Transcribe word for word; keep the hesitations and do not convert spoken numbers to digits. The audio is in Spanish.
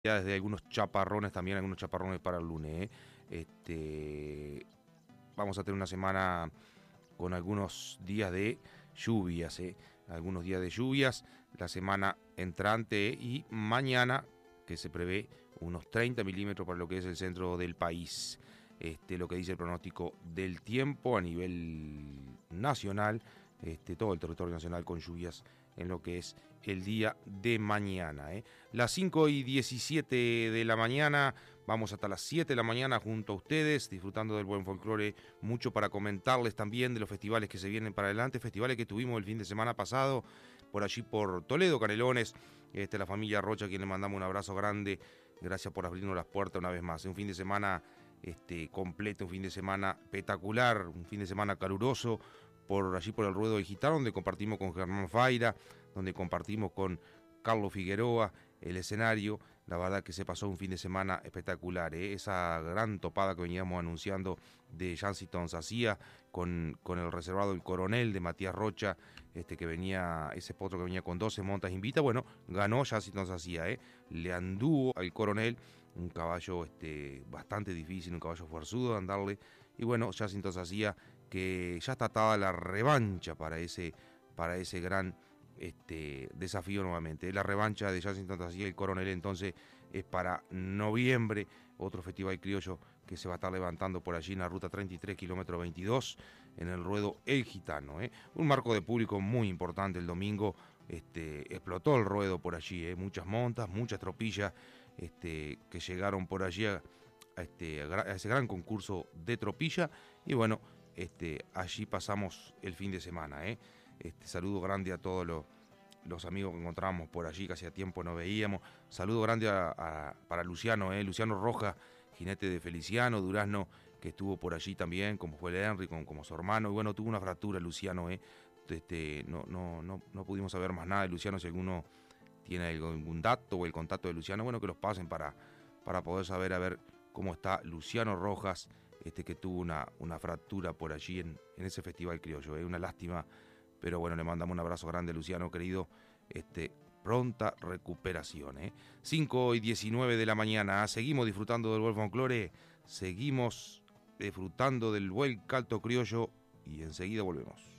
Desde algunos chaparrones, también algunos chaparrones para el lunes. ¿eh? Este, vamos a tener una semana con algunos días de lluvias, ¿eh? algunos días de lluvias, la semana entrante ¿eh? y mañana, que se prevé unos treinta milímetros para lo que es el centro del país. Este, lo que dice el pronóstico del tiempo a nivel nacional, este, todo el territorio nacional con lluvias en lo que es el día de mañana. ¿eh? Las cinco y diecisiete de la mañana, vamos hasta las siete de la mañana junto a ustedes, disfrutando del buen folclore, mucho para comentarles también de los festivales que se vienen para adelante, festivales que tuvimos el fin de semana pasado, por allí por Toledo, Canelones, este, la familia Rocha, a quien le mandamos un abrazo grande, gracias por abrirnos las puertas una vez más. Un fin de semana este, completo, un fin de semana espectacular, un fin de semana caluroso, por allí por el Ruedo del Gitano, donde compartimos con Germán Faira, donde compartimos con Carlos Figueroa el escenario. La verdad que se pasó un fin de semana espectacular, ¿eh? Esa gran topada que veníamos anunciando de Jansiton Sacía con, con el reservado El Coronel de Matías Rocha, este que venía, ese potro que venía con doce montas invita, bueno, ganó Jansiton Sacía, ¿eh? Le anduvo al Coronel, un caballo este, bastante difícil, un caballo fuerzudo de andarle, y bueno, Jansiton Sacía, que ya está atada la revancha para ese, para ese gran este, desafío nuevamente. La revancha de Jansiton Sacía y el Coronel entonces es para noviembre, otro festival criollo que se va a estar levantando por allí en la ruta treinta y tres, kilómetro veintidós, en el Ruedo El Gitano. ¿eh? Un marco de público muy importante el domingo, este, explotó el ruedo por allí, ¿eh? muchas montas, muchas tropillas este, que llegaron por allí a, a, este, a ese gran concurso de tropilla, y bueno, Este, allí pasamos el fin de semana. ¿eh? Este, saludo grande a todos los, los amigos que encontramos por allí, que hacía tiempo no veíamos. Saludo grande a, a, para Luciano, ¿eh? Luciano Rojas, jinete de Feliciano, Durazno, que estuvo por allí también, como fue el Henry, como, como su hermano. Y bueno, tuvo una fractura Luciano. ¿eh? Este, no, no, no, no pudimos saber más nada de Luciano. Si alguno tiene algún dato o el contacto de Luciano, bueno, que los pasen para, para poder saber a ver cómo está Luciano Rojas, Este, que tuvo una, una fractura por allí en, en ese festival criollo, ¿eh? una lástima, pero bueno, le mandamos un abrazo grande, Luciano, querido, este, pronta recuperación. ¿eh? cinco y diecinueve de la mañana, seguimos disfrutando del buen folclore, seguimos disfrutando del buen canto criollo y enseguida volvemos.